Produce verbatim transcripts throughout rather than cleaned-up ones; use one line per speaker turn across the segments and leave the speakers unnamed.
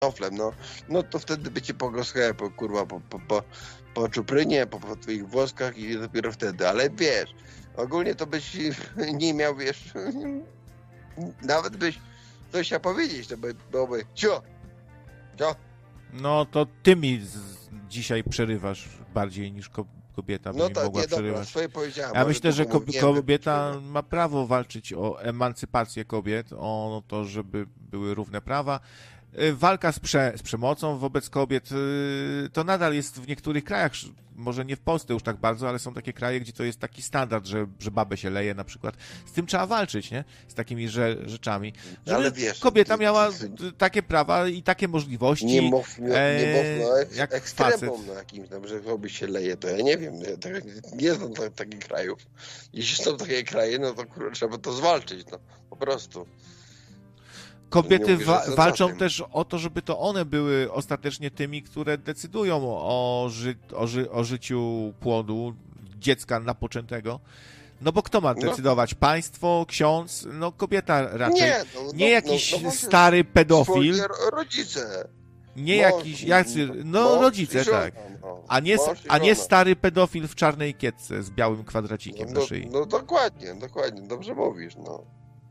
pantoflem, no, no to wtedy by cię pogłaskałem, po, kurwa, po, po, po, po czuprynie, po, po twoich włoskach i dopiero wtedy, ale wiesz, ogólnie to byś nie miał, wiesz, nawet byś coś chciał powiedzieć, to by byłoby cio, cio.
No to ty mi z, dzisiaj przerywasz bardziej niż ko, kobieta by
No
mi
to
mogła
nie,
przerywać.
dobra, swoje powiedziałem.
Ja myślę, że ko, kobieta
wiem,
ma prawo walczyć o emancypację kobiet, o to, żeby były równe prawa. Walka z, prze, z przemocą wobec kobiet to nadal jest w niektórych krajach, może nie w Polsce już tak bardzo, ale są takie kraje, gdzie to jest taki standard, że, że babę się leje na przykład. Z tym trzeba walczyć, nie? Z takimi rze, rzeczami. Żeby
ale wiesz,
kobieta
ty,
miała
ty, ty,
takie prawa i takie możliwości.
Nie mów, nie, nie mów no, ek,
jak
ekstremum na jakimś tam, że kobieta się leje, to ja nie wiem, nie, tak, nie znam tak, takich krajów. Jeśli są takie kraje, no to kurwa, trzeba to zwalczyć, no, po prostu.
Kobiety
mówię,
wa- walczą też o to, żeby to one były ostatecznie tymi, które decydują o, ży- o, ży- o życiu płodu dziecka napoczętego. No bo kto ma decydować? No. Państwo, ksiądz? No kobieta raczej.
Nie, no, no,
nie jakiś
no, no,
stary pedofil.
Rodzice.
Nie mąż, jakiś, jacy, no mąż rodzice, żona, tak. No. A, nie, a nie stary pedofil w czarnej kietce z białym kwadracikiem
no,
na szyi.
No, no dokładnie, dokładnie, dobrze mówisz, no.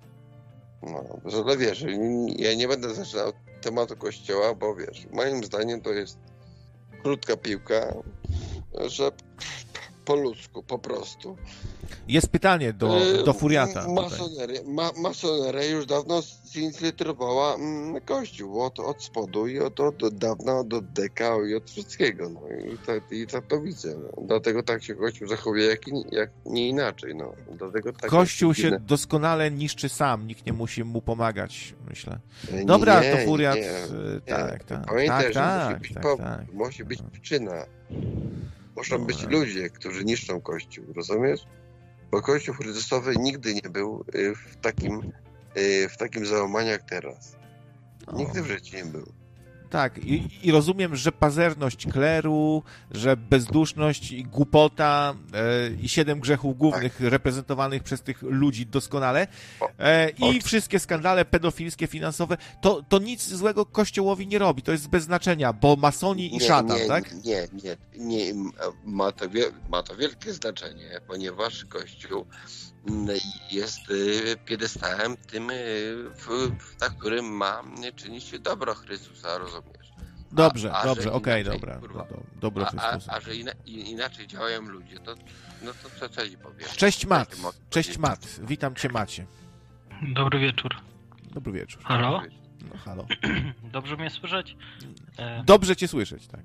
No, że wiesz, ja nie będę zaczynał tematu kościoła, bo wiesz, moim zdaniem to jest krótka piłka, że po ludzku, po prostu.
Jest pytanie do, do Furiata.
Masoneria, ma, masoneria już dawno zinfiltrowała mm, Kościół od, od spodu i od, od dawna od deka i od wszystkiego. No. I, tak, I tak to widzę. No. Dlatego tak się Kościół zachowuje, jak, jak nie inaczej. No. Dlatego tak
Kościół się
inne...
doskonale niszczy sam, nikt nie musi mu pomagać, myślę. Dobra,
nie,
to Furiat...
Nie,
tak,
nie.
tak,
Pamiętaj,
tak,
że
tak,
musi być,
tak,
po,
tak.
musi być przyczyna. Muszą
Dobra.
być ludzie, którzy niszczą Kościół, rozumiesz? Bo Kościół Chrystusowy nigdy nie był w takim, w takim załamaniu jak teraz. Nigdy w życiu nie był.
Tak, i, i rozumiem, że pazerność kleru, że bezduszność i głupota e, i siedem grzechów głównych tak. reprezentowanych przez tych ludzi doskonale e, i wszystkie skandale pedofilskie, finansowe, to, to nic złego Kościołowi nie robi, to jest bez znaczenia, bo masoni i
nie,
szatan,
nie,
tak?
Nie, nie, nie, ma to, wie, ma to wielkie znaczenie, ponieważ Kościół jest piedestałem tym, na którym ma czynić dobro Chrystusa, rozumiesz?
Dobrze,
a, a
dobrze, okej, okay, dobra.
Kurwa,
do, dobro
Chrystusa. A, a że ina, inaczej działają ludzie, to, no to co, co ci powiem?
Cześć Mat, cześć Mat, witam cię Macie.
Dobry wieczór.
Dobry wieczór.
Halo?
No, halo.
Dobrze mnie słyszeć? E...
Dobrze cię słyszeć, tak.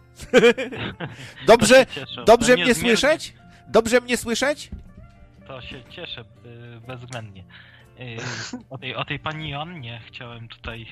Dobrze, dobrze mnie słyszeć? Dobrze mnie słyszeć?
To się cieszę bezwzględnie. O tej, o tej pani Joannie chciałem tutaj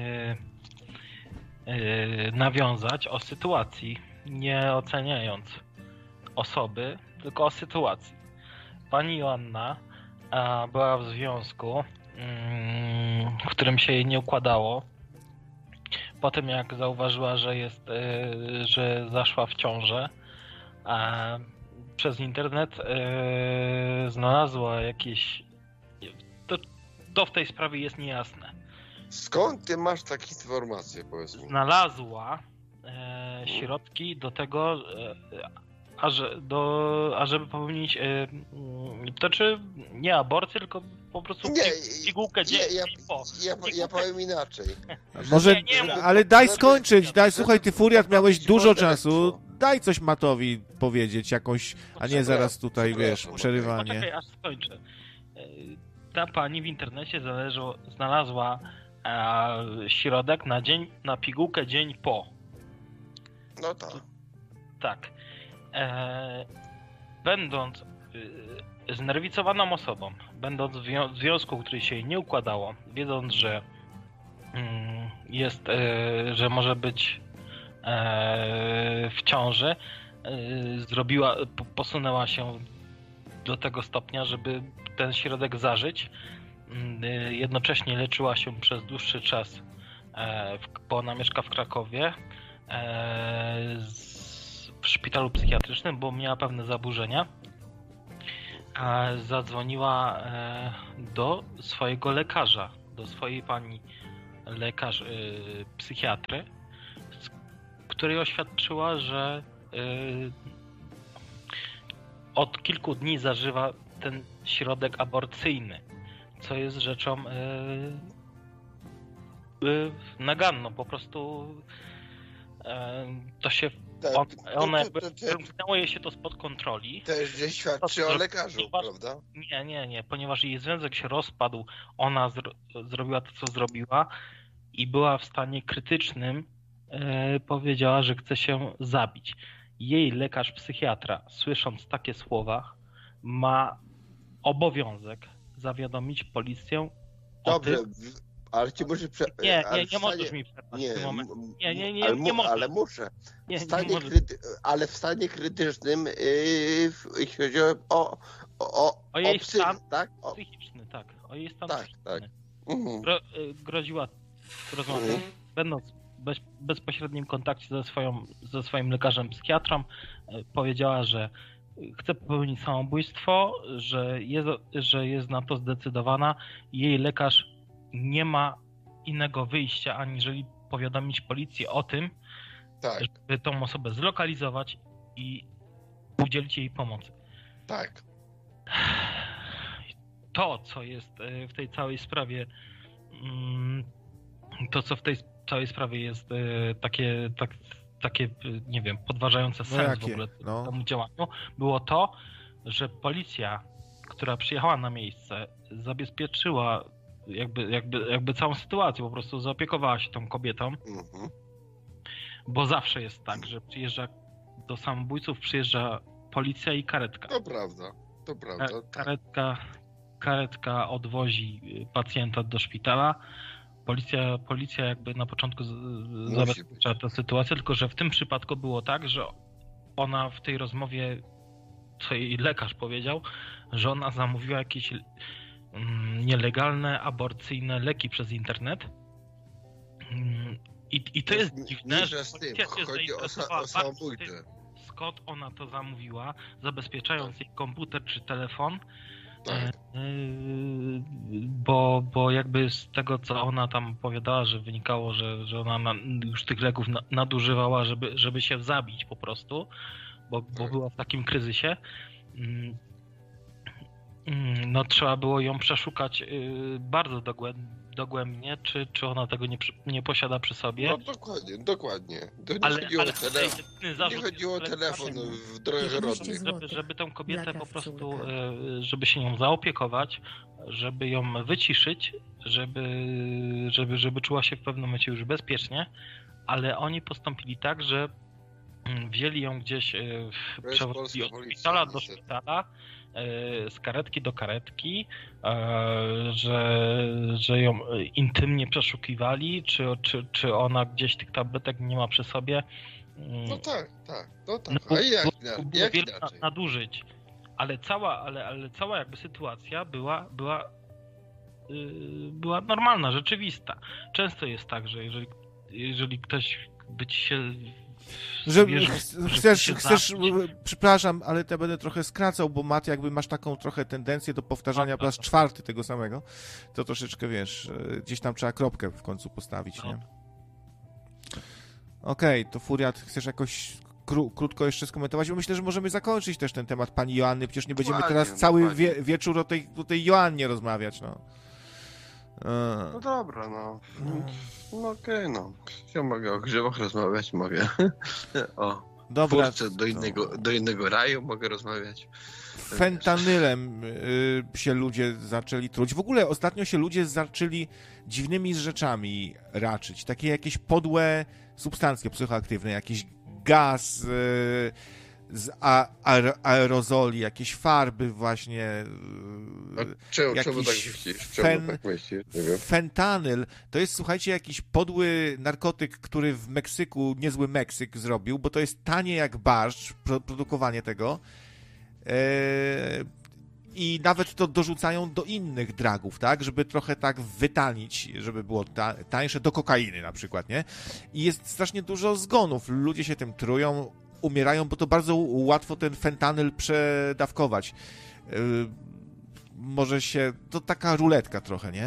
nawiązać o sytuacji, nie oceniając osoby, tylko o sytuacji. Pani Joanna była w związku, w którym się jej nie układało. Po tym jak zauważyła, że jest, że zaszła w ciążę, przez internet yy, znalazła jakieś... To, to w tej sprawie jest niejasne.
Skąd ty masz takie informacje, powiedz mi?
Znalazła yy, środki do tego, yy, aże, do, ażeby popełnić yy, to czy nie aborcję, tylko po prostu
nie,
pigułkę
nie, ja,
po.
Ja, ja powiem inaczej.
Może, nie, nie, ale daj skończyć, daj, słuchaj, ty Furiat, miałeś dużo czasu, daj coś Matowi powiedzieć, jakąś, a nie zaraz tutaj, wiesz, przerywanie.
Poczekaj, aż skończę. Ta pani w internecie zależą, znalazła e, środek na dzień, na pigułkę dzień po.
No tak.
Tak. E, będąc e, znerwicowaną osobą, będąc w, wi- w związku, który się jej nie układało, wiedząc, że mm, jest, e, że może być e, w ciąży, e, zrobiła, posunęła się do tego stopnia, żeby ten środek zażyć. E, jednocześnie leczyła się przez dłuższy czas, e, w, bo ona mieszka w Krakowie, e, z, w szpitalu psychiatrycznym, bo miała pewne zaburzenia. Zadzwoniła do swojego lekarza, do swojej pani lekarz yy, psychiatry, z której oświadczyła, że yy, od kilku dni zażywa ten środek aborcyjny, co jest rzeczą yy, yy, naganną. Po prostu yy, to się
Tak,
on,
to-
one
to- to- to-
wymknęło jej się to spod kontroli.
Też gdzieś świadczy
To-
o
to-
lekarzu,
ponieważ-
prawda?
Nie, nie, nie, ponieważ jej związek się rozpadł, ona zro, zrobiła to, co zrobiła i była w stanie krytycznym, e, powiedziała, że chce się zabić. Jej lekarz psychiatra, słysząc takie słowa, ma obowiązek zawiadomić policję o
Dobrze,
tym.
w- ale ci muszę... Prze...
Nie,
ale
nie,
w
nie
stanie-
możesz mi przerwać
Nie,
w tym momencie.
m-
Nie, nie, nie,
ale,
nie
mu-
możesz.
ale muszę.
Nie,
W
nie
stanie
możesz.
kryty... Ale w stanie krytycznym, yy, w- jeśli chodzi o, o, o,
O jej
o psy,
stan
tak? O,
Psychiczny, tak. O jej stan
Tak,
psychiczny.
tak. mhm.
Gro, y, groziła rozmową,
Mhm.
będąc w bez, bezpośrednim kontakcie ze, swoją, ze swoim lekarzem psychiatrą, y, powiedziała, że chce popełnić samobójstwo, że jest, że jest na to zdecydowana. Jej lekarz nie ma innego wyjścia, aniżeli powiadomić policję o tym,
Tak,
żeby tą osobę zlokalizować i udzielić jej pomocy.
tak.
To, co jest e, w tej całej sprawie, mm, to, co w tej całej sprawie jest e, takie, tak, takie, e, nie wiem, podważające sens w
jakie?
ogóle
No.
temu działaniu, było to, że policja, która przyjechała na miejsce, zabezpieczyła jakby, jakby, jakby całą sytuację, po prostu zaopiekowała się tą kobietą,
Mhm.
bo zawsze jest tak, że przyjeżdża do samobójców, przyjeżdża policja i karetka.
To prawda, to prawda.
Ka-
tak.
Karetka, karetka odwozi y, pacjenta do szpitala. Policja, policja jakby na początku z- z- zabezpiecza tę sytuację, tylko że w tym przypadku było tak, że ona w tej rozmowie, co jej lekarz powiedział, że ona zamówiła jakieś mm, nielegalne, aborcyjne leki przez internet. Mm, I, i to jest dziwne,
Mniejsza
że
z tym,
policja się
chodzi o, sa-
zainteresowała
o
bardzo
samobójcę.
tym, skąd ona to zamówiła, zabezpieczając jej komputer czy telefon.
Tak.
Yy, Bo, bo jakby z tego, co ona tam opowiadała, że wynikało, że, że ona na, już tych leków na, nadużywała, żeby, żeby się zabić po prostu, bo, bo
Tak.
była w takim kryzysie. Mm, mm, No trzeba było ją przeszukać yy, bardzo dogłębnie, dogłębnie czy, czy ona tego nie, przy- nie posiada przy sobie.
No dokładnie, dokładnie. To nie
ale
chodziło
ale
o telefon.
jedyny
Nie
zarzut
chodziło o
jest
telefon
lekarz,
w drogach
piętnaście
rodnych.
złotych.
żeby, żeby tę kobietę
Dla
po prostu,
krawcówka.
e, żeby się nią zaopiekować, żeby ją wyciszyć, żeby, żeby, żeby czuła się w pewnym momencie już bezpiecznie, ale oni postąpili tak, że mm, wzięli ją gdzieś, e, w-
To jest
przewozili
polska
od
policja,
szpitala do
niestety.
szpitala, e, z karetki do karetki, e, że, że ją e, intymnie przeszukiwali, czy, czy, czy ona gdzieś tych tabletek nie ma przy sobie. Mm,
No tak, tak, no tak.
no,
A jak,
było-
ina-
było
jak
wiele
inaczej?
nadużyć, ale cała, ale, ale cała jakby sytuacja była, była, yy, była normalna, rzeczywista. Często jest tak, że jeżeli, jeżeli ktoś by ci się
Że
wierzy,
ch-
że
chcesz,
się
chcesz,
zabić,
przepraszam, ale ja będę trochę skracał, bo Mat, jakby masz taką trochę tendencję do powtarzania
No,
po raz
no.
czwarty tego samego, to troszeczkę, wiesz, e, gdzieś tam trzeba kropkę w końcu postawić,
No.
nie? Okej, to Furiat, chcesz jakoś kró- krótko jeszcze skomentować? Bo myślę, że możemy zakończyć też ten temat pani Joanny, przecież nie będziemy
Dokładnie,
teraz cały
dokładnie.
wie- wieczór o tej, o tej Joannie rozmawiać, no. E,
No dobra, no.
no.
No okej, no. Ja mogę o grzybach rozmawiać, mogę o
Dobra,
twórce do
to-
innego, do innego raju mogę rozmawiać.
fentanylem y, się ludzie zaczęli truć. W ogóle ostatnio się ludzie zaczęli dziwnymi rzeczami raczyć. Takie jakieś podłe substancje psychoaktywne, jakiś gaz y, z a, aer, aerozoli, jakieś farby właśnie.
A
Y,
czemu,
jakiś
czemu tak myślisz? Czemu
fen-
tak myślisz? Nie wiem.
Fentanyl to jest, słuchajcie, jakiś podły narkotyk, który w Meksyku niezły Meksyk zrobił, bo to jest tanie jak barszcz, pro, produkowanie tego. Eee, I nawet to dorzucają do innych dragów, tak? Żeby trochę tak wytanić, żeby było ta, tańsze, do kokainy na przykład, nie? I jest strasznie dużo zgonów. Ludzie się tym trują, umierają, bo to bardzo łatwo ten fentanyl przedawkować. Eee, może się... To taka ruletka trochę, nie?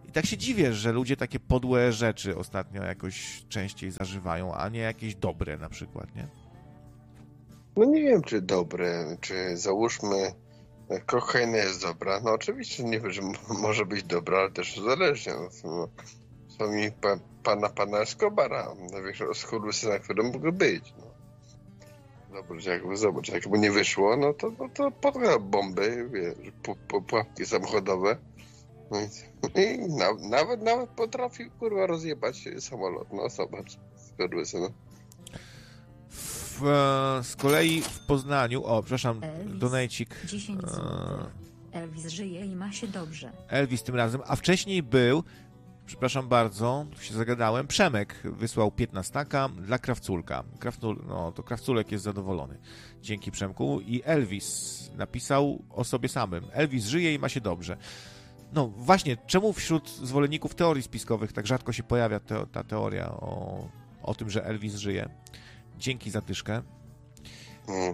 I tak się dziwię, że ludzie takie podłe rzeczy ostatnio jakoś częściej zażywają, a nie jakieś dobre na przykład, nie?
No nie wiem, czy dobre, czy załóżmy kokaina jest dobra. No oczywiście nie wiem, że może być dobra, ale też uzależnia. No, są mi pa, pana pana Escobara, największego skurwysyna, który mógł być. No. Zobacz, jakby, zobacz, jakby nie wyszło, no to, no to podgrał bomby, wiesz, pułapki samochodowe. No i, i na, nawet, nawet potrafił, kurwa, rozjebać samolot. No zobacz, skurwysyna.
W, z kolei w Poznaniu, o, przepraszam, donajcik.
dziesięć złotych. Elvis żyje i ma się dobrze.
Elvis tym razem, a wcześniej był, przepraszam bardzo, tu się zagadałem, Przemek wysłał piętnastaka dla Krawculka. Krawcul, no to Krawculek jest zadowolony. Dzięki Przemku. I Elvis napisał o sobie samym. Elvis żyje i ma się dobrze. No właśnie, czemu wśród zwolenników teorii spiskowych tak rzadko się pojawia te, ta teoria o, o tym, że Elvis żyje? Dzięki za tyszkę.
Hmm.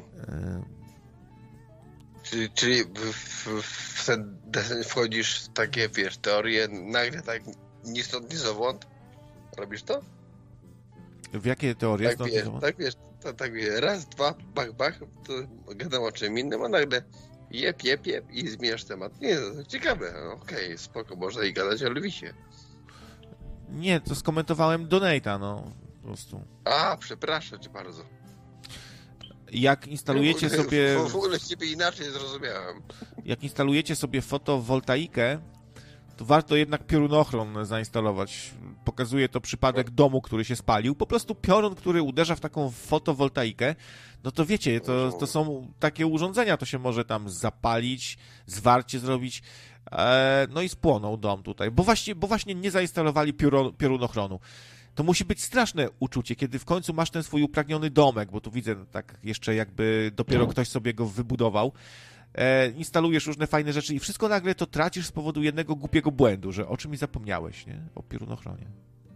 Czyli, czyli w, w, wtedy wchodzisz w takie, wiesz, teorie, nagle tak ni stąd, ni zowąd. Robisz to?
W jakie teorie?
Tak wiesz, tak wiesz, to, tak wiesz, raz, dwa, bach, bach, to gadam o czym innym, a nagle jep, jep, jep i zmieniasz temat. Nie, to ciekawe, okej, okay, spoko, można i gadać o Elvisie.
Nie, to skomentowałem Donate'a, no, po prostu.
A, przepraszam cię bardzo.
Jak instalujecie sobie...
W ogóle ciebie inaczej zrozumiałem.
Jak instalujecie sobie fotowoltaikę, to warto jednak piorunochron zainstalować. Pokazuje to przypadek domu, który się spalił. Po prostu piorun, który uderza w taką fotowoltaikę, no to wiecie, to, to są takie urządzenia, to się może tam zapalić, zwarcie zrobić, e, no i spłonął dom tutaj, bo właśnie, bo właśnie nie zainstalowali piorun, piorunochronu. To musi być straszne uczucie, kiedy w końcu masz ten swój upragniony domek, bo tu widzę tak jeszcze jakby dopiero ktoś sobie go wybudował, e, instalujesz różne fajne rzeczy i wszystko nagle to tracisz z powodu jednego głupiego błędu, że o czymś zapomniałeś, nie? O piorunochronie.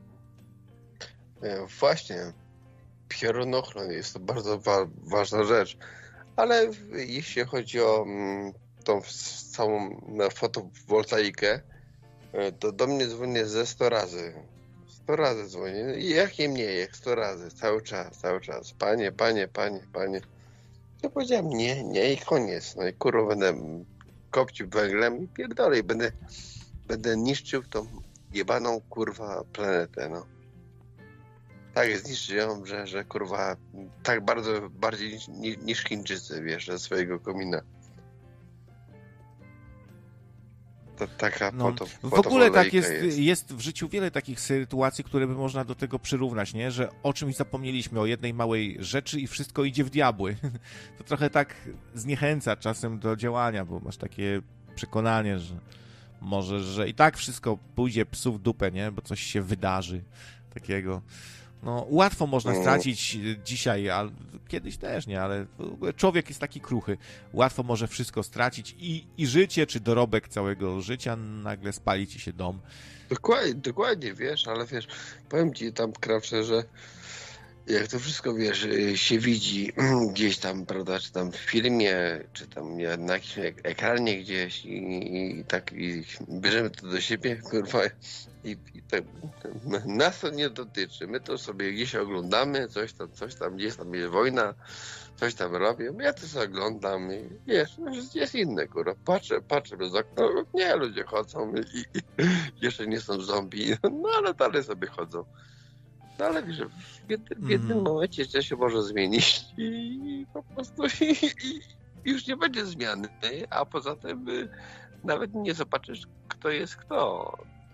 E, właśnie, piorunochron jest to bardzo wa ważna rzecz, ale jeśli chodzi o mm, tą całą fotowoltaikę, e, to do mnie dzwoni ze sto razy. sto razy dzwoni. Jak nie mniej, jak sto razy. Cały czas, cały czas. Panie, panie, panie, panie. Ja powiedziałem nie, nie i koniec. No i kurwa będę kopcił węglem i pierdolę. Będę, będę niszczył tą jebaną kurwa planetę, no. Tak zniszczył ją, że, że kurwa tak bardzo, bardziej niż, niż Chińczycy, wiesz, ze swojego komina. To taka
no,
foto,
w ogóle tak jest,
jest.
jest w życiu wiele takich sytuacji, które by można do tego przyrównać, nie? Że o czymś zapomnieliśmy, o jednej małej rzeczy i wszystko idzie w diabły. To trochę tak zniechęca czasem do działania, bo masz takie przekonanie, że może, że i tak wszystko pójdzie psu w dupę, nie? Bo coś się wydarzy takiego. No, łatwo można stracić dzisiaj, a kiedyś też nie, ale w ogóle człowiek jest taki kruchy. Łatwo może wszystko stracić i, i życie, czy dorobek całego życia, nagle spali ci się dom.
Dokładnie, dokładnie, wiesz, ale wiesz, powiem ci tam, Krawcze, że jak to wszystko, wiesz, się widzi gdzieś tam, prawda, czy tam w filmie, czy tam na jakimś ekranie gdzieś i, i tak i bierzemy to do siebie, kurwa, i, i tak, nas to nie dotyczy. My to sobie gdzieś oglądamy, coś tam, coś tam, gdzieś tam jest wojna, coś tam robię. Ja to sobie oglądam i wiesz, no, jest inne, kurwa. Patrzę, patrzę przez okno, nie, ludzie chodzą i, i jeszcze nie są zombie, no ale dalej sobie chodzą. No ale wiesz, w jednym, w jednym mm. momencie to się może zmienić i po prostu i, i już nie będzie zmiany, a poza tym y, nawet nie zobaczysz, kto jest kto.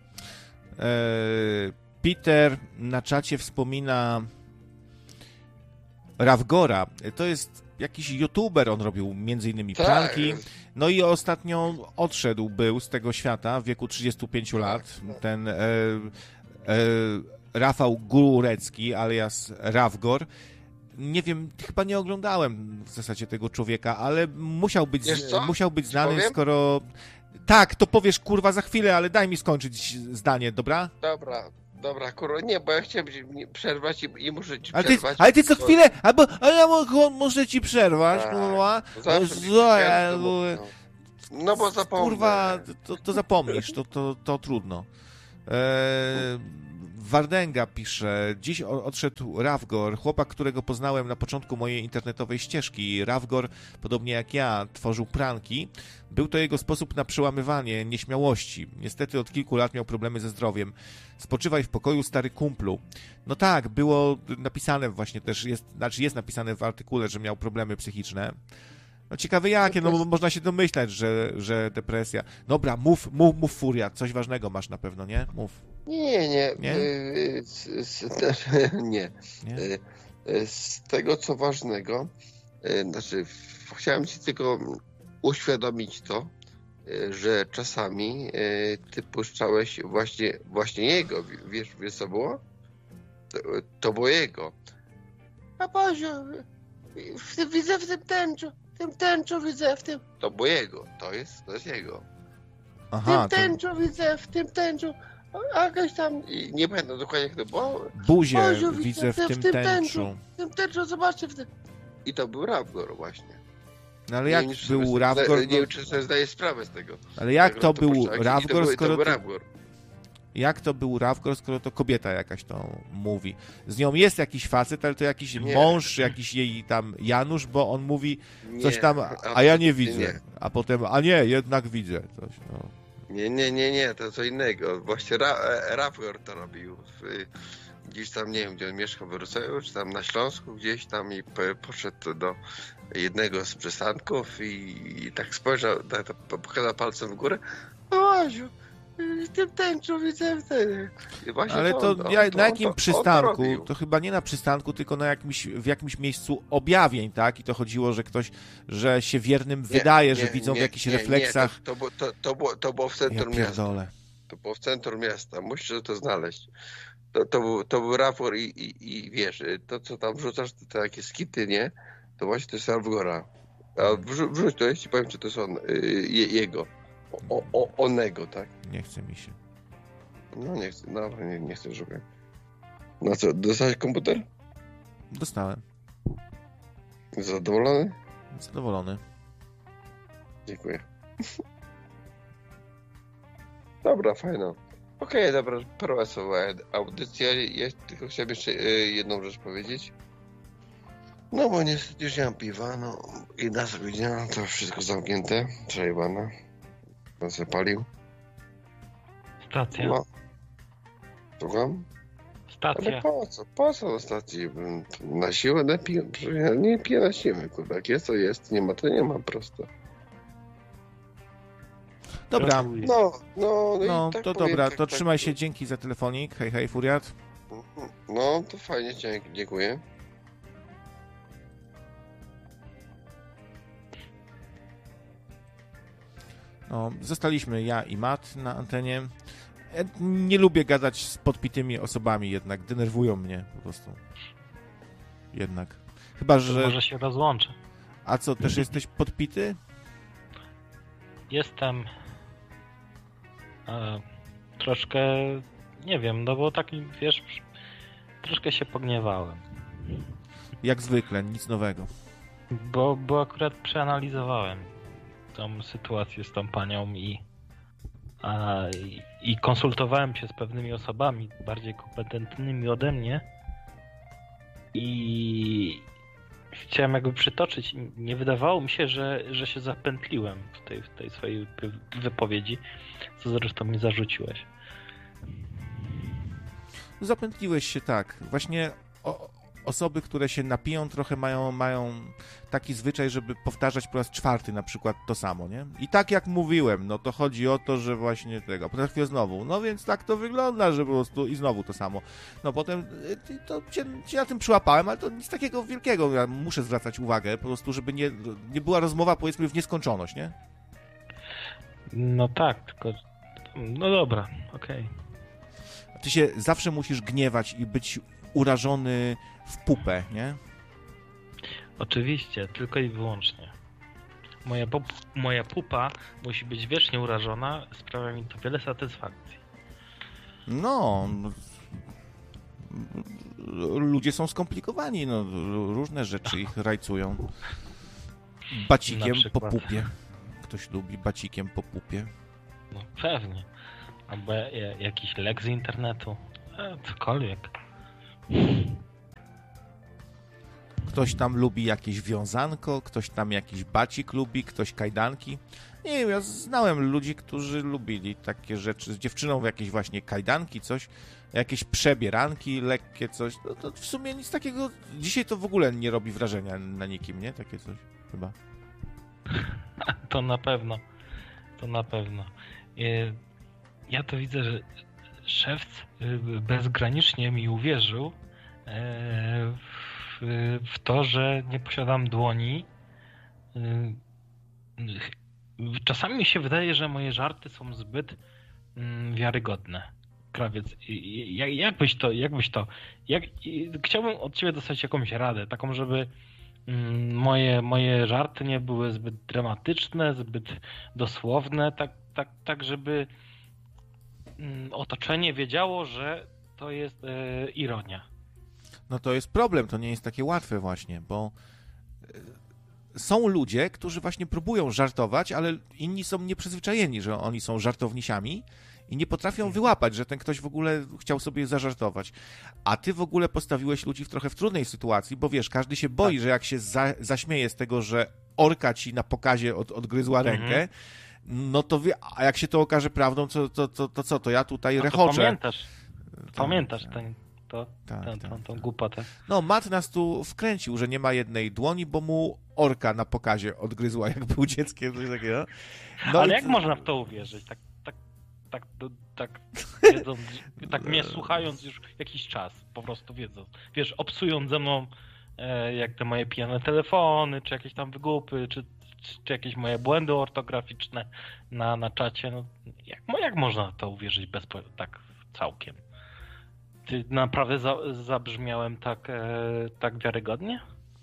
Peter na czacie wspomina Rawgora. To jest jakiś youtuber, on robił między innymi
tak.
pranki. No i ostatnio odszedł był z tego świata w wieku trzydziestu pięciu lat. Ten e, e, Rafał Górecki alias Rawgor. Nie wiem, chyba nie oglądałem w zasadzie tego człowieka, ale musiał być, musiał być znany, skoro... Tak, to powiesz, kurwa, za chwilę, ale daj mi skończyć zdanie, dobra?
Dobra, dobra, kurwa, nie, bo ja chciałem przerwać i, i muszę ci
ale
przerwać.
Ty, ale ty co chwilę, albo, ale ja muszę ci przerwać,
tak,
kurwa.
No, ja, no bo zapomnę.
Kurwa, to, to zapomnisz, to, to, to trudno. Eee, Wardęga pisze, dziś odszedł Ravgor, chłopak, którego poznałem na początku mojej internetowej ścieżki. Ravgor, podobnie jak ja, tworzył pranki. Był to jego sposób na przełamywanie nieśmiałości. Niestety od kilku lat miał problemy ze zdrowiem. Spoczywaj w pokoju, stary kumplu. No tak, było napisane właśnie też, jest, znaczy jest napisane w artykule, że miał problemy psychiczne. No ciekawe jakie, no bo można się domyślać, że, że depresja. Dobra, mów, mów, mów Furia, coś ważnego masz na pewno, nie? Mów.
Nie, nie.
Nie?
Y, z, z, nie.
Nie?
Y, y, z tego, co ważnego, y, znaczy w- chciałem ci tylko uświadomić to, y, że czasami y, ty puszczałeś właśnie, właśnie jego. W- Wiesz, wiesz co było? To, to było jego. A Boziu, w tym, widzę w tym tęczu, w tym tęczu widzę, w tym... To było jego, to jest, to jest jego. W
Aha,
tym
to
tęczu widzę, w tym tęczu, a jakaś tam, i nie pamiętam dokładnie jak to było,
buzię
Boziu,
widzę w
w
tym
tym
tęczu.
w tym tęczu, zobaczcie w tym... I to był Ravgor właśnie.
No ale
Nie
jak
wiem, czy
był
sobie
Ravgor,
zda- Nie wiem,
no,
czy sobie zdaję sprawę z tego.
ale jak
Jak
to
to
był
puszczać. I to
Ravgor,
był- to
skoro
był
to,
Ravgor.
jak to był Ravgor, skoro to kobieta jakaś to mówi. Z nią jest jakiś facet, ale to jakiś
Nie.
mąż, jakiś jej tam Janusz, bo on mówi coś
Nie,
tam, a ja nie
absolutnie
widzę.
nie.
A potem, a nie, jednak widzę coś. No.
Nie, nie, nie, nie, to co innego. Właśnie Ra e, Ravgor to robił. W, gdzieś tam, nie wiem, gdzie on mieszka w Wrocławiu, czy tam na Śląsku gdzieś tam i po, poszedł do jednego z przystanków i, i tak spojrzał, tak, tak pokazał palcem w górę. O Łaziu, w tym tęczu widzę w tym. I właśnie
Ale to,
on- on-
ja,
to
na
on
jakim
to-
przystanku?
on to robił.
To chyba nie na przystanku, tylko na jakimś, w jakimś miejscu objawień, tak? I to chodziło, że ktoś, że się wiernym
Nie,
wydaje, że
nie,
widzą w
nie,
jakichś
nie,
refleksach.
Nie, to, to, było- to, to, było, to było w
Ja
centrum miasta.
pierdolę.
To było w centrum miasta. Musisz to znaleźć. To, to, był, to był raport i, i, i wiesz, to co tam wrzucasz, te takie skity, nie? To właśnie to jest Ravgora. A wrzu, wrzuć to, ja ci powiem, czy to jest on, y, je, jego. O, o, onego, tak?
Nie chce mi się.
No nie chcę, no nie, nie chcę szukać. No co, dostałeś komputer?
Dostałem.
Zadowolony?
Zadowolony.
Dziękuję. Dobra, fajna. Okej, dobra, prowadzę audycję. Ja tylko chciałem jeszcze y, jedną rzecz powiedzieć. No bo niestety już nie mam piwa, no i na sobie dnia to wszystko zamknięte, przejebane. Pan se palił.
Stacja.
No. Słucham? Ale
Stacja.
po co? Po co na stacji? Na siłę nie piję, ja nie piję na siłę, kurwa. Jak jest to jest, nie ma to nie ma, prosto.
Dobra,
Gratuluję.
No, no, no,
no
i tak
to
powiem,
dobra,
tak,
to
tak,
trzymaj się, dzięki za telefonik. Hej, hej, Furiat.
No, to fajnie, dzięki, dziękuję.
No, zostaliśmy ja i Matt na antenie. Ja nie lubię gadać z podpitymi osobami jednak, denerwują mnie po prostu. Jednak. Chyba,
To
że...
może się rozłączę.
A co, też jesteś podpity?
Jestem e, troszkę, nie wiem, no bo tak, wiesz, troszkę się pogniewałem.
Jak zwykle, nic nowego.
Bo, bo akurat przeanalizowałem tą sytuację z tą panią i, a, i, i konsultowałem się z pewnymi osobami bardziej kompetentnymi ode mnie i chciałem jakby przytoczyć. Nie wydawało mi się, że, że się zapętliłem w tej, w tej swojej wypowiedzi, co zresztą mi zarzuciłeś.
Zapętliłeś się tak. Właśnie o, osoby, które się napiją, trochę mają, mają taki zwyczaj, żeby powtarzać po raz czwarty na przykład to samo, nie? I tak jak mówiłem, no to chodzi o to, że właśnie tego, potem chwilę znowu, no więc tak to wygląda, że po prostu i znowu to samo. No potem y, to cię, cię na tym przyłapałem, ale to nic takiego wielkiego, ja muszę zwracać uwagę, po prostu, żeby nie, nie była rozmowa, powiedzmy, w nieskończoność, nie?
No tak, tylko... No dobra, okej.
Ty się zawsze musisz gniewać i być urażony w pupę, nie?
Oczywiście, tylko i wyłącznie. Moja, pop, moja pupa musi być wiecznie urażona, sprawia mi to wiele satysfakcji.
No, ludzie są skomplikowani, no, różne rzeczy ich rajcują. Bacikiem
Na
po
przykład.
pupie. Ktoś lubi bacikiem po pupie.
No pewnie. Albo jakiś lek z internetu. E, cokolwiek.
Ktoś tam lubi jakieś wiązanko, ktoś tam jakiś bacik lubi, ktoś kajdanki. Nie wiem, ja znałem ludzi, którzy lubili takie rzeczy z dziewczyną, jakieś właśnie kajdanki, coś, jakieś przebieranki lekkie, coś. No to w sumie nic takiego, dzisiaj to w ogóle nie robi wrażenia na nikim, nie? Takie coś chyba.
To na pewno. To na pewno. Ja to widzę, że szewc bezgranicznie mi uwierzył w, w to, że nie posiadam dłoni. Czasami mi się wydaje, że moje żarty są zbyt wiarygodne. Krawiec, jak, jak byś to, jak byś to, jak, chciałbym od ciebie dostać jakąś radę, taką, żeby moje, moje żarty nie były zbyt dramatyczne, zbyt dosłowne, tak, tak, tak żeby otoczenie wiedziało, że to jest e, ironia.
No to jest problem, to nie jest takie łatwe właśnie, bo są ludzie, którzy właśnie próbują żartować, ale inni są nieprzyzwyczajeni, że oni są żartownisiami i nie potrafią wyłapać, że ten ktoś w ogóle chciał sobie zażartować. A ty w ogóle postawiłeś ludzi w trochę w trudnej sytuacji, bo wiesz, każdy się boi, tak. że jak się za, zaśmieje z tego, że orka ci na pokazie od, odgryzła rękę, mhm. no to wie, a jak się to okaże prawdą, to, to, to, to co, to ja tutaj
a
rechoczę.
Pamiętasz, to, pamiętasz ten, to,
tak,
ten,
tak,
tą, tą
tak.
głupotę.
No, Matt nas tu wkręcił, że nie ma jednej dłoni, bo mu orka na pokazie odgryzła, jak był dzieckiem, coś takiego. No
ale
i...
jak można w to uwierzyć? Tak, tak, tak, tak, wiedząc, tak mnie słuchając już jakiś czas, po prostu wiedząc. Wiesz, obsując ze mną e, jak te moje pijane telefony, czy jakieś tam wygłupy, czy, czy, czy jakieś moje błędy ortograficzne na, na czacie. No, jak, jak można w to uwierzyć bez, tak całkiem? Ty naprawdę za, zabrzmiałem tak, e, tak wiarygodnie?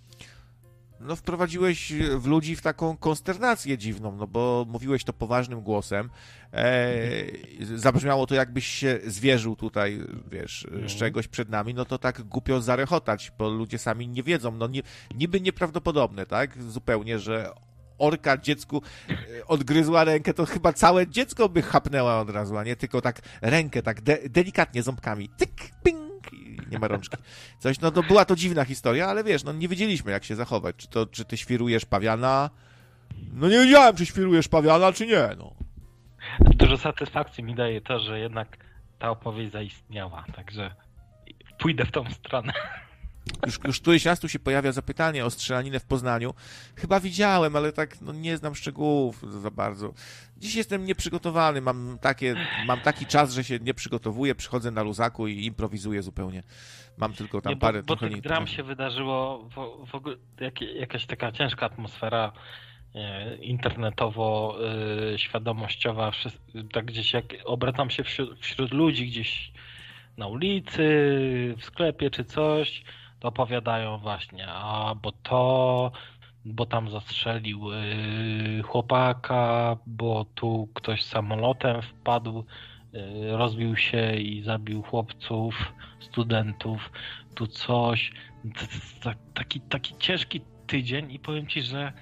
No wprowadziłeś w ludzi w taką konsternację dziwną, no bo mówiłeś to poważnym głosem. E, zabrzmiało to, jakbyś się zwierzył tutaj, wiesz, z czegoś przed nami, no to tak głupio zarechotać, bo ludzie sami nie wiedzą. No nie, niby nieprawdopodobne, tak? Zupełnie, że orka dziecku odgryzła rękę, to chyba całe dziecko by chapnęła od razu, a nie tylko tak rękę, tak de- delikatnie ząbkami. Tyk, ping, i nie ma rączki. Coś, no to była to dziwna historia, ale wiesz, no nie wiedzieliśmy, jak się zachować. Czy to, czy ty świrujesz pawiana? No nie wiedziałem, czy świrujesz pawiana, czy nie, no.
Dużo satysfakcji mi daje to, że jednak ta opowieść zaistniała, także pójdę w tą stronę.
Już, już któryś raz tu się pojawia zapytanie o strzelaninę w Poznaniu. Chyba widziałem, ale tak no, nie znam szczegółów za bardzo. Dziś jestem nieprzygotowany, mam, takie, mam taki czas, że się nie przygotowuję, przychodzę na luzaku i improwizuję zupełnie. Mam tylko tam
nie, bo,
parę...
Bo
trochę
tych dram się wydarzyło w, w ogóle jak, jakaś taka ciężka atmosfera e, internetowo e, świadomościowa, wszyscy, tak gdzieś jak obracam się wśród, wśród ludzi gdzieś na ulicy, w sklepie czy coś, to opowiadają właśnie, a bo to, bo tam zastrzelił yy, chłopaka, bo tu ktoś samolotem wpadł, yy, rozbił się i zabił chłopców, studentów, tu coś. Taki, taki ciężki tydzień i powiem ci, że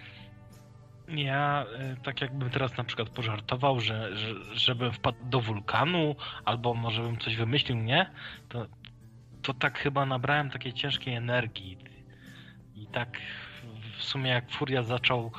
ja yy, tak jakbym teraz na przykład pożartował, że, że żebym wpadł do wulkanu, albo może bym coś wymyślił, nie? To to tak chyba nabrałem takiej ciężkiej energii i tak w sumie jak Furia zaczął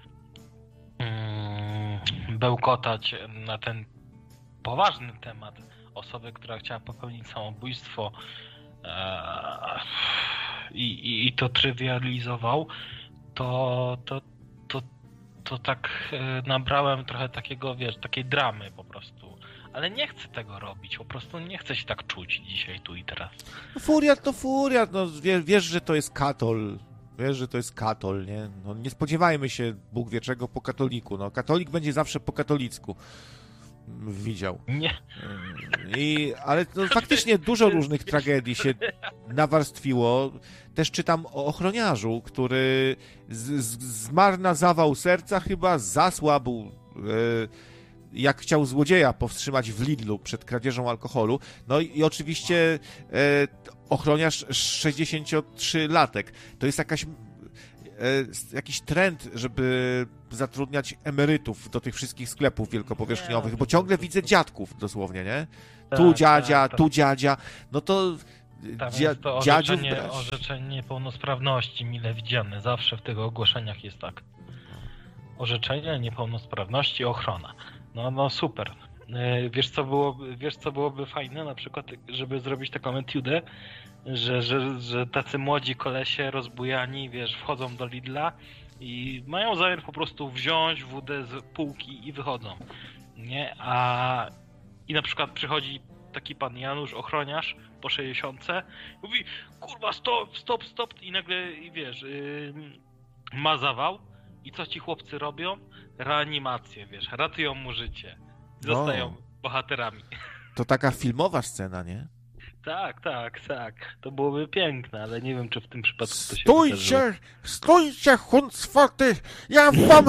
mm, bełkotać na ten poważny temat osoby, która chciała popełnić samobójstwo e, i, i to trywializował, to, to, to, to tak e, nabrałem trochę takiego, wiesz, takiej dramy po prostu. Ale nie chcę tego robić, po prostu nie chcę się tak czuć dzisiaj, tu i teraz.
Furiat to Furiat, no wiesz, wiesz, że to jest katol, wiesz, że to jest katol, nie? No nie spodziewajmy się, Bóg wie czego, po katoliku, no katolik będzie zawsze po katolicku. Widział.
Nie.
I, ale no, faktycznie dużo różnych tragedii się nawarstwiło. Też czytam o ochroniarzu, który z, z, zmarł na zawał serca, chyba zasłabł, yy, jak chciał złodzieja powstrzymać w Lidlu przed kradzieżą alkoholu. No i, i oczywiście e, ochroniarz sześćdziesięciotrzylatek. To jest jakaś jakiś trend, żeby zatrudniać emerytów do tych wszystkich sklepów wielkopowierzchniowych,
Nie,
bo
to-
ciągle
to-
widzę dziadków dosłownie, nie?
Tak,
Tu dziadzia,
tak, tak.
tu dziadzia, no to
Tam
dzia,
jest to
dziadziów
orzeczenie,
brać.
orzeczenie niepełnosprawności mile widziane. Zawsze w tych ogłoszeniach jest tak. Orzeczenie niepełnosprawności, ochrona. No, no super. Yy, Wiesz co, byłoby, wiesz co byłoby fajne? Na przykład, żeby zrobić taką etiudę, że, że, że tacy młodzi kolesie rozbujani, wiesz, wchodzą do Lidla i mają zamiar po prostu wziąć wódę z półki i wychodzą. Nie? A i na przykład przychodzi taki pan Janusz, ochroniarz po sześćdziesiątce, mówi, kurwa, stop, stop, stop i nagle, i wiesz, yy, ma zawał i co ci chłopcy robią? Reanimację, wiesz, ratują mu życie. Zostają
No.
bohaterami.
To taka filmowa scena, nie?
Tak, tak, tak. To byłoby piękne, ale nie wiem, czy w tym przypadku to się wydarzyło.
Stójcie! Stójcie, huncwoty! Ja wam...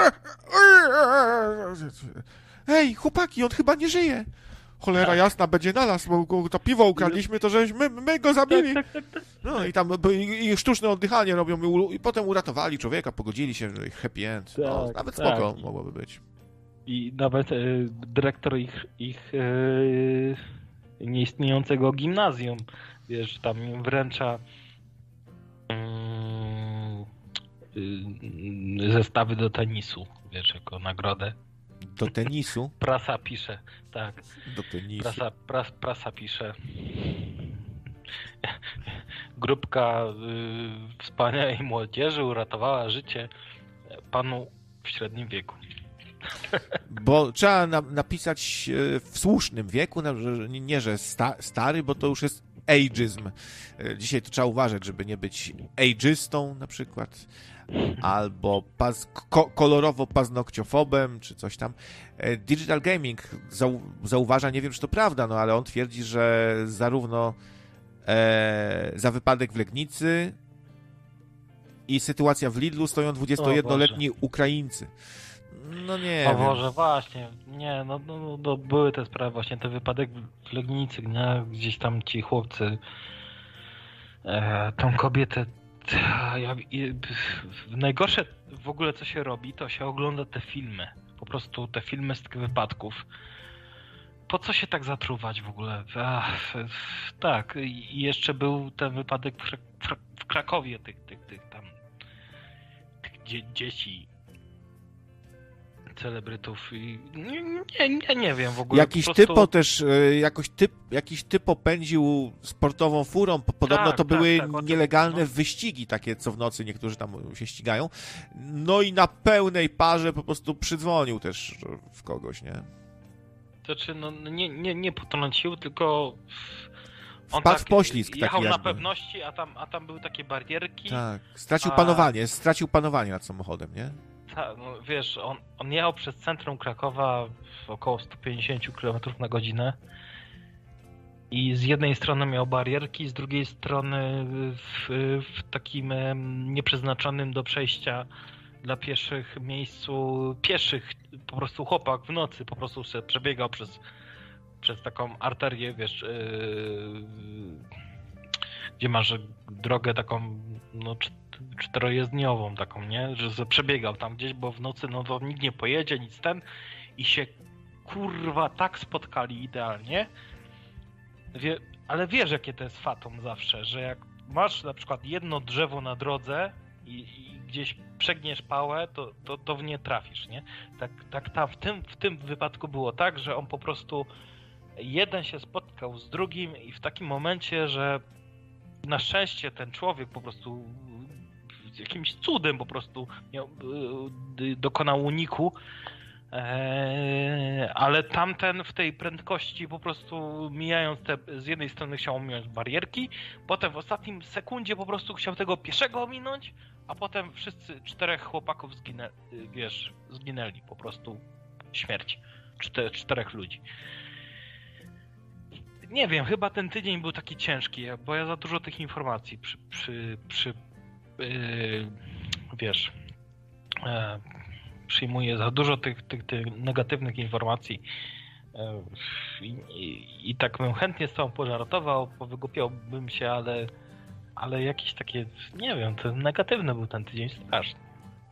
Ej, chłopaki, on chyba nie żyje! Cholera jasna, będzie na nas, bo go- to piwo ukradliśmy, to żeśmy my go zabili.
Tak, tak, tak.
No i tam by- i, i sztuczne oddychanie robią i, u- i potem uratowali człowieka, pogodzili się, no i happy end. No,
Tak,
nawet
tak.
spoko mogłoby być.
I nawet y, dyrektor ich, ich y, nieistniejącego gimnazjum, wiesz, tam im wręcza y, y, zestawy do tenisu, wiesz, jako nagrodę.
Do tenisu?
Prasa pisze, tak,
Do tenisu.
prasa, pras, prasa pisze. Grupka y, wspaniałej młodzieży uratowała życie panu w średnim wieku.
Bo trzeba na, napisać e, w słusznym wieku, na, że, nie, nie, że sta, stary, bo to już jest ageism. E, Dzisiaj to trzeba uważać, żeby nie być ageistą na przykład, albo paz, ko, kolorowo paznokciofobem, czy coś tam. E, Digital Gaming zau, zauważa, nie wiem, czy to prawda, no ale on twierdzi, że zarówno e, za wypadek w Legnicy i sytuacja w Lidlu stoją dwudziestojednoletni Ukraińcy. No nie
O
wiem.
Boże, właśnie, nie, no, no, no, no były te sprawy, właśnie ten wypadek w Legnicy, nie? Gdzieś tam ci chłopcy, e, tą kobietę, ta, ja, i, w- najgorsze w ogóle co się robi, to się ogląda te filmy, po prostu te filmy z tych wypadków. Po co się tak zatruwać w ogóle? Ach, tak, i jeszcze był ten wypadek w, Krak- w Krakowie, tych, tych, tych tam, tych dzie, dzieci, celebrytów i nie, nie, nie, nie wiem w ogóle.
Jakiś
po prostu...
typo też, e, jakoś typ, jakiś typo pędził sportową furą, po- podobno
Tak,
to
tak,
były
tak, o tym-
nielegalne
no.
wyścigi takie, co w nocy niektórzy tam się ścigają. No i na pełnej parze po prostu przydzwonił też w kogoś, nie?
Znaczy, no nie, nie, nie potrącił, tylko on
Wpadł
tak
w poślizg taki
jechał na
jakby.
pewności, a tam, a tam były takie barierki.
Tak, stracił
A-
panowanie, stracił panowanie nad samochodem, nie?
Ta, no, wiesz, on, on jechał przez centrum Krakowa w około sto pięćdziesiąt kilometrów na godzinę i z jednej strony miał barierki, z drugiej strony w, w takim em, nieprzeznaczonym do przejścia dla pieszych miejscu pieszych, po prostu chłopak w nocy po prostu sobie przebiegał przez, przez taką arterię, wiesz, yy, gdzie masz drogę taką, no, cz- czterojezdniową taką, nie? Że sobie przebiegał tam gdzieś, bo w nocy no to nikt nie pojedzie, nic ten i się kurwa tak spotkali idealnie. Wie, ale wiesz, jakie to jest fatum zawsze, że jak masz na przykład jedno drzewo na drodze i, i gdzieś przegniesz pałę, to, to, to w nie trafisz, nie? Tak, tak tam w tym, w tym wypadku było tak, że on po prostu jeden się spotkał z drugim i w takim momencie, że na szczęście ten człowiek po prostu jakimś cudem po prostu miał, y, dokonał uniku, eee, ale tamten w tej prędkości po prostu mijając te, z jednej strony chciał ominąć barierki, potem w ostatnim sekundzie po prostu chciał tego pieszego ominąć, a potem wszyscy czterech chłopaków zginę, wiesz, zginęli po prostu śmierć. Czter, czterech ludzi. Nie wiem, chyba ten tydzień był taki ciężki, bo ja za dużo tych informacji przy, przy, przy yy, wiesz, yy, przyjmuję za dużo tych, tych, tych negatywnych informacji yy, i, i, i tak bym chętnie z tobą pożartował, powygłupiałbym się, ale, ale jakieś takie, nie wiem, to negatywny był ten tydzień straszny.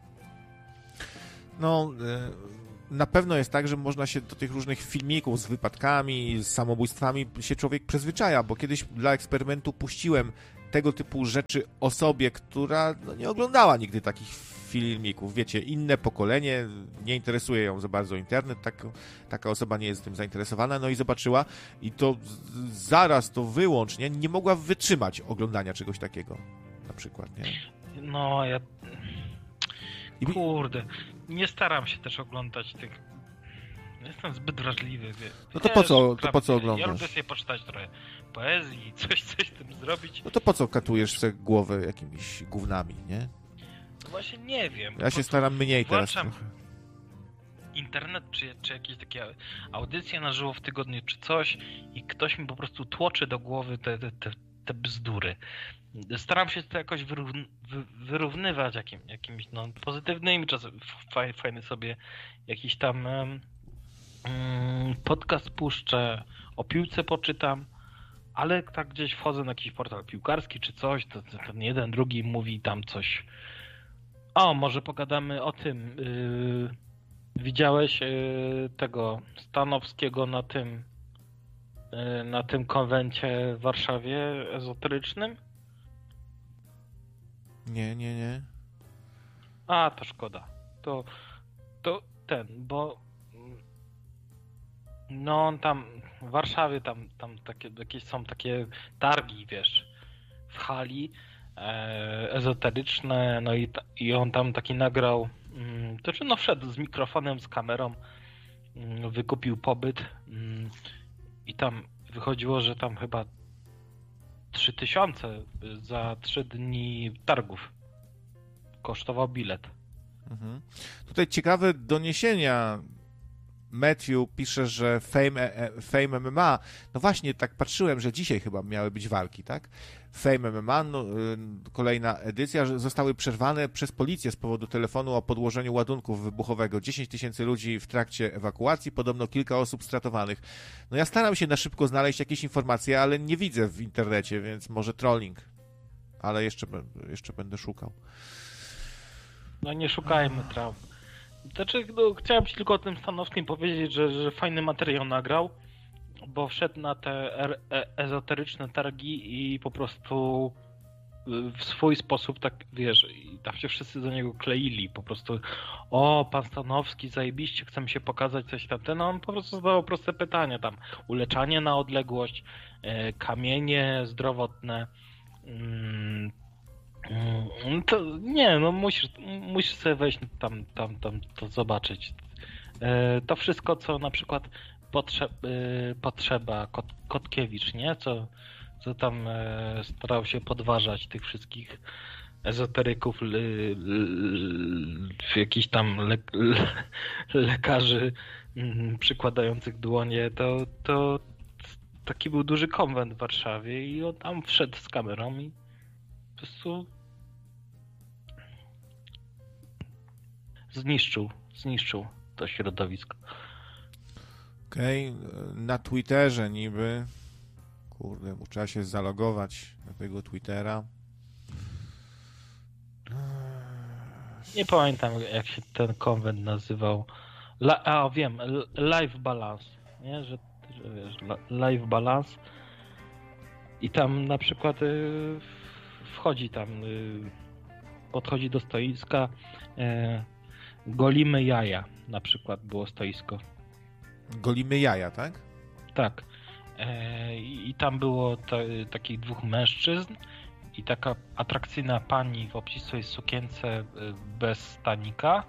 No, na pewno jest tak, że można się do tych różnych filmików z wypadkami, z samobójstwami się człowiek przyzwyczaja, bo kiedyś dla eksperymentu puściłem tego typu rzeczy osobie, która no, nie oglądała nigdy takich filmików. Wiecie, inne pokolenie, nie interesuje ją za bardzo internet, tak, taka osoba nie jest tym zainteresowana, no i zobaczyła i to z, zaraz to wyłącznie nie mogła wytrzymać oglądania czegoś takiego, na przykład, nie?
No, ja... Kurde, nie staram się też oglądać tych... Jestem zbyt wrażliwy, wie.
No to po co, to po co oglądasz?
Ja lubię sobie poczytać trochę poezji, coś, coś z tym zrobić.
No to po co katujesz sobie głowę jakimiś gównami, nie?
No właśnie nie wiem.
Ja się staram mniej teraz
włączam
trochę.
internet, czy, czy jakieś takie audycje na żywo w tygodniu, czy coś i ktoś mi po prostu tłoczy do głowy te, te, te, te bzdury. Staram się to jakoś wyrówny, wy, wyrównywać jakim, jakimiś no, pozytywnymi, czasem faj, fajny sobie jakiś tam um, podcast puszczę, o piłce poczytam, ale tak gdzieś wchodzę na jakiś portal piłkarski czy coś, to, to ten jeden, drugi mówi tam coś. O, może pogadamy o tym. Yy, widziałeś yy, tego Stanowskiego na tym yy, na tym konwencie w Warszawie ezoterycznym?
Nie, nie, nie.
A, to szkoda. To, to ten, bo no on tam w Warszawie tam, tam takie, jakieś są takie targi, wiesz, w hali e, ezoteryczne, no i, ta, i on tam taki nagrał, mm, to czy no wszedł z mikrofonem, z kamerą, mm, wykupił pobyt mm, i tam wychodziło, że tam chyba trzy tysiące za trzy dni targów kosztował bilet.
Mhm. Tutaj ciekawe doniesienia. Matthew pisze, że Fame, Fame M M A, no właśnie, tak patrzyłem, że dzisiaj chyba miały być walki, tak? Fame M M A, no, kolejna edycja, że zostały przerwane przez policję z powodu telefonu o podłożeniu ładunków wybuchowego. dziesięć tysięcy ludzi w trakcie ewakuacji, podobno kilka osób stratowanych. No ja staram się na szybko znaleźć jakieś informacje, ale nie widzę w internecie, więc może trolling. Ale jeszcze, jeszcze będę szukał.
No nie szukajmy traum. Znaczy, no, chciałem ci tylko o tym Stanowskim powiedzieć, że, że fajny materiał nagrał, bo wszedł na te er, e, ezoteryczne targi i po prostu w swój sposób, tak wiesz, i tam się wszyscy do niego kleili, po prostu o, pan Stanowski, zajebiście, chcemy się pokazać, coś tam. Ten, no, on po prostu zadawał proste pytania, tam uleczanie na odległość, e, kamienie zdrowotne, mm, mm, to nie, no musisz, musisz sobie wejść tam, tam, tam to zobaczyć. E, to wszystko, co na przykład potrze, e, potrzeba Kot, Kotkiewicz, nie? Co co tam e, starał się podważać tych wszystkich ezoteryków, l, l, jakichś tam le, le, lekarzy m, przykładających dłonie, to, to taki był duży konwent w Warszawie i on tam wszedł z kamerą i po prostu zniszczył, zniszczył to środowisko.
Okej, okay. Na Twitterze niby Kurde, trzeba się zalogować na tego Twittera.
Nie pamiętam, jak się ten konwent nazywał. La, a, wiem, Live Balance, nie? Że, że wiesz, Live Balance i tam na przykład y, wchodzi tam, y, podchodzi do stoiska, y, golimy jaja, na przykład było stoisko.
Golimy jaja, tak?
Tak. I tam było to, takich dwóch mężczyzn i taka atrakcyjna pani w obcisłej sukience bez stanika,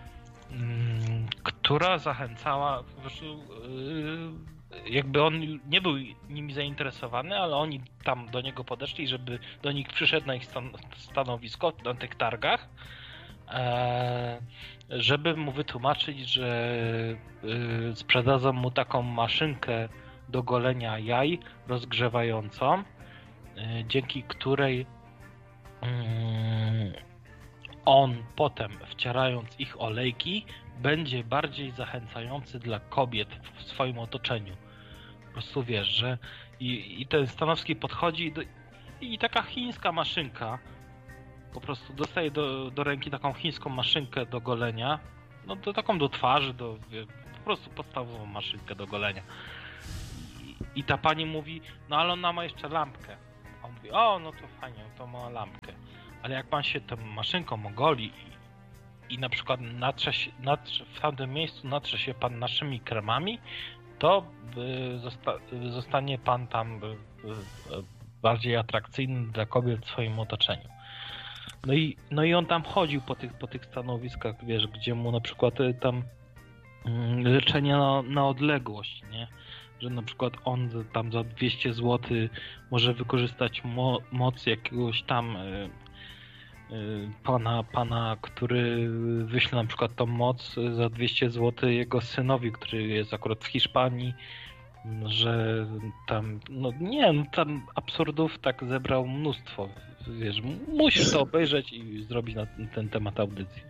która zachęcała, po prostu, jakby on nie był nimi zainteresowany, ale oni tam do niego podeszli, żeby do nich przyszedł na ich stan- stanowisko na tych targach, żeby mu wytłumaczyć, że sprzedadzą mu taką maszynkę do golenia jaj rozgrzewającą, dzięki której on potem, wcierając ich olejki, będzie bardziej zachęcający dla kobiet w swoim otoczeniu. Po prostu wiesz, że i, i ten Stanowski podchodzi do, i taka chińska maszynka, po prostu dostaje do, do ręki taką chińską maszynkę do golenia, no to taką do twarzy, do, po prostu podstawową maszynkę do golenia. I, i ta pani mówi, no ale ona ma jeszcze lampkę. A on mówi, o no to fajnie, to ma lampkę. Ale jak pan się tą maszynką ogoli i, i na przykład natrze się, natrze, w tamtym miejscu natrze się pan naszymi kremami, to y, zosta, y, zostanie pan tam y, y, bardziej atrakcyjny dla kobiet w swoim otoczeniu. No i, no i on tam chodził po tych, po tych stanowiskach, wiesz, gdzie mu na przykład y, tam y, leczenie na, na odległość, nie? Że na przykład on tam za dwieście złotych może wykorzystać mo, moc jakiegoś tam y, y, pana, pana, który wyśle na przykład tą moc za dwieście złotych jego synowi, który jest akurat w Hiszpanii, że tam, no nie, no tam absurdów tak zebrał mnóstwo, wiesz, musisz to obejrzeć i zrobić na ten, ten temat audycji.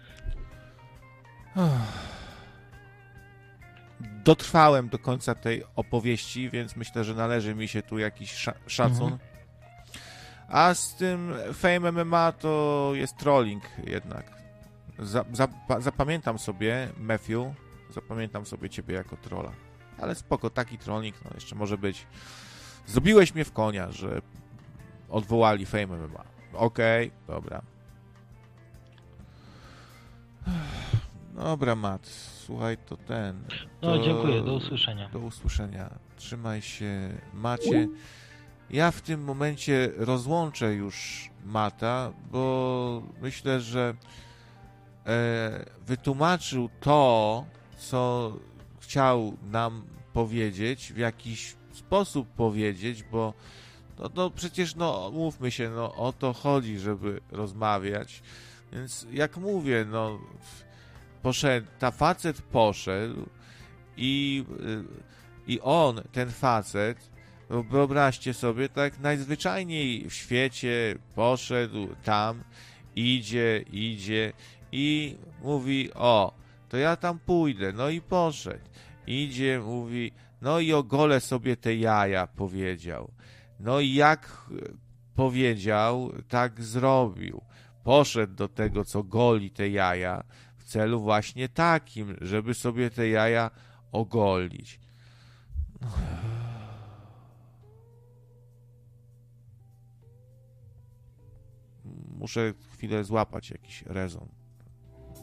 Dotrwałem do końca tej opowieści, więc myślę, że należy mi się tu jakiś sza- szacun. Mhm. A z tym Fame M M A to jest trolling jednak. Za- za- zapamiętam sobie, Matthew, zapamiętam sobie ciebie jako trolla. Ale spoko, taki trolling, no jeszcze może być. Zrobiłeś mnie w konia, że odwołali Fame M M A. Okej, okay, dobra. Dobra, Matt, słuchaj, to ten... To...
No, dziękuję, do usłyszenia.
Do usłyszenia. Trzymaj się, Macie. Ja w tym momencie rozłączę już Mata, bo myślę, że e, wytłumaczył to, co chciał nam powiedzieć, w jakiś sposób powiedzieć, bo no, no przecież, no, mówmy się, no, o to chodzi, żeby rozmawiać. Więc jak mówię, no, poszedł, ta facet poszedł i, i on, ten facet, no, wyobraźcie sobie, tak najzwyczajniej w świecie poszedł tam, idzie, idzie i mówi, o, to ja tam pójdę, no i poszedł. Idzie, mówi, no i ogolę sobie te jaja, powiedział. No i jak powiedział, tak zrobił. Poszedł do tego, co goli te jaja, w celu właśnie takim, żeby sobie te jaja ogolić. Muszę chwilę złapać jakiś rezon.